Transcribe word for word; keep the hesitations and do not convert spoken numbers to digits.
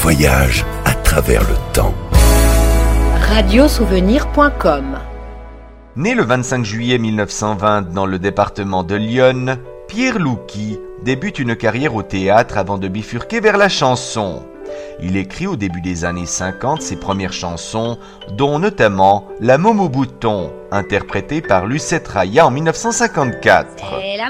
voyage à travers le temps. radiosouvenir point com. Né le vingt-cinq juillet mille neuf cent vingt dans le département de l'Yonne, Pierre Louky débute une carrière au théâtre avant de bifurquer vers la chanson. Il écrit au début des années cinquante ses premières chansons, dont notamment La Môme au bouton, interprétée par Lucette Raya en mille neuf cent cinquante-quatre.